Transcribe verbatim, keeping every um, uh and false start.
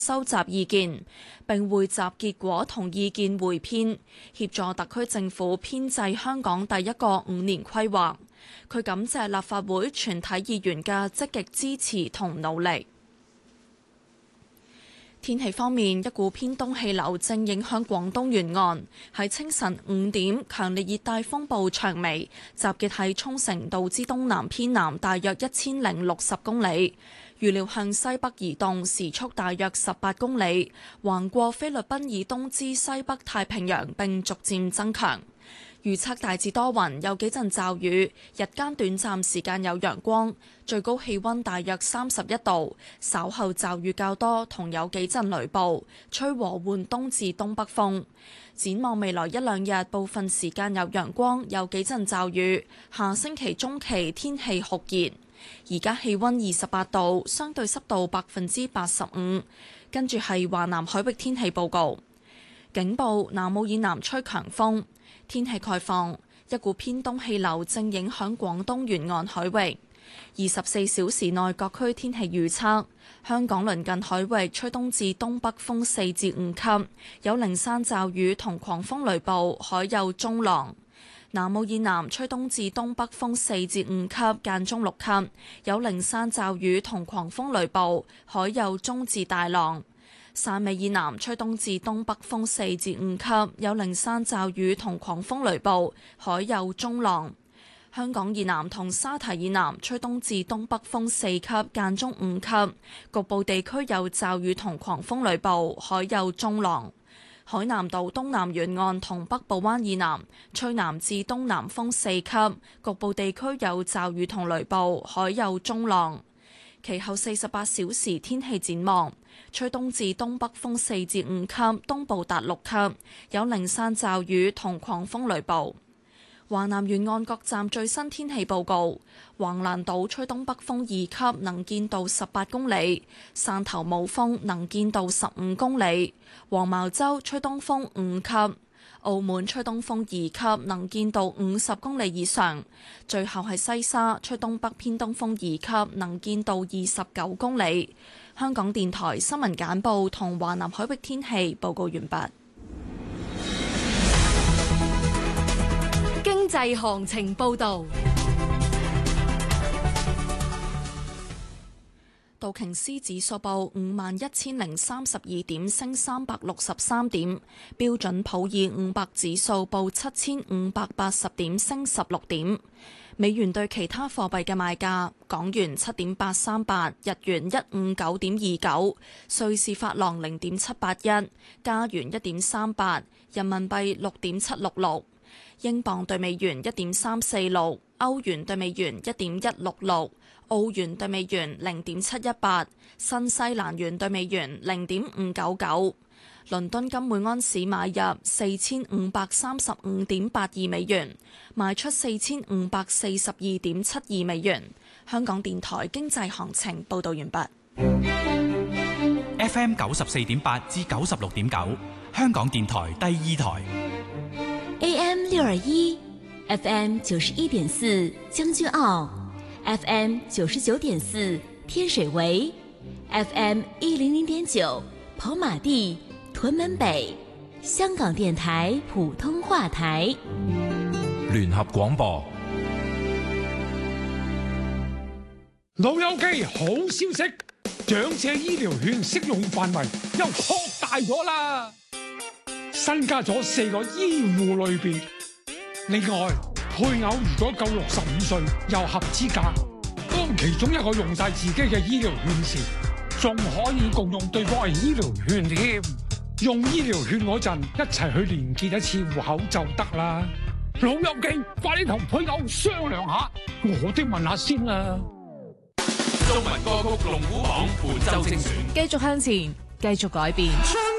收集意見，並匯集結果同意見匯編，協助特區政府編製香港第一個五年規劃。佢感謝立法會全體議員嘅積極支持同努力。天氣方面，一股偏東氣流正影響廣東沿岸。喺清晨五點，強烈熱帶風暴長眉集結喺沖繩島之東南偏南大約一千零六十公里，預料向西北移動，時速大約十八公里，橫過菲律賓以東之西北太平洋並逐漸增強。預測大致多雲，有幾陣驟雨，日間短暫時間有陽光，最高氣溫大約三十一度。稍後驟雨較多，同有幾陣雷暴，吹和緩東至東北風。展望未來一兩日，部分時間有陽光，有幾陣驟雨。下星期中期天氣酷熱。而家氣溫二十八度，相對濕度百分之八十五。跟住係華南海域天氣報告，警報：南澳以南吹強風。天氣概況，一股偏東氣流正影響廣東沿岸海域。二十四小時內各區天氣預測：香港鄰近海域吹東至東北風四至五級，有零散驟雨同狂風雷暴，海有中浪。南澳以南吹東至東北風四至五級，間中六級，有零散驟雨同狂風雷暴，海有中至大浪。汕尾以南吹東至東北風四至五級，有零散驟雨同狂風雷暴，海有中浪。香港以南同沙堤以南吹東至東北風四級，間中五級，局部地區有驟雨同狂風雷暴，海有中浪。海南島東南沿岸同北部灣以南吹南至東南風四級，局部地區有驟雨同雷暴，海有中浪。其後四十八小時天氣展望，吹東至東北風四至五級，東部達六級，有零散驟雨同狂風雷暴。華南沿岸各站最新天氣報告：橫瀾島吹東北風二級，能見度十八公里；汕頭冇風，能見度十五公里；黃茅洲吹東風五級；澳門吹東風二級，能見度五十公里以上。最後係西沙吹東北偏東風二級，能見度二十九公里。香港電台新聞簡報同華南海域天氣報告完畢。 經濟行情報導。 道瓊斯指數報五萬一千零三十二點，升三百六十三點。標準普爾五百指數報七千五百八十點，升十六點。美元對其他貨幣嘅賣價：港元七點八三八，日元一五九點二九，瑞士法郎零點七八一，加元一點三八，人民幣六點七六六。英鎊對美元一點三四六，歐元對美元一點一六六，澳元對美元零點七一八，新西蘭元對美元零點五九九。倫敦金每安士買入四千五百三十五點八二美元，賣出四千五百四十二點七二美元。香港電台經濟行情報道完畢。 F M 九十四點八至九十六點九，香港電台第二台。 A M 六二一 ，F M 九十一點四將軍澳 ，F M 九十九點四天水圍 ，F M 一零零點九跑馬地屯門北，香港電台普通話台。 聯合廣播。 老友記，好消息，長者醫療券適用範圍又擴大咗啦！新加咗四個醫護類別，另外配偶如果夠六十五歲又合資格，當其中一個用晒自己嘅醫療券時，仲可以共用對方嘅醫療券添。用醫療券嗰陣，一齊去連結一次戶口就得啦。老友記，快啲同配偶商量下，我都問下先啦。 中文歌曲龍虎榜本周精選， 繼續向前，繼續改變。